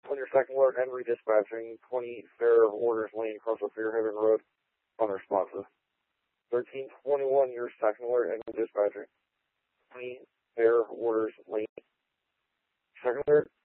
On your second alert, Henry dispatching, 20 Fair Orders Lane, across the Fairhaven Road, unresponsive. 1321, your second alert, Henry dispatching, 20 Fair Orders Lane. Second alert,